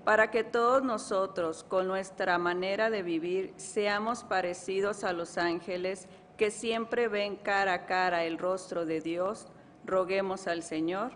para que todos nosotros, con nuestra manera de vivir, seamos parecidos a los ángeles que siempre ven cara a cara el rostro de Dios, roguemos al Señor.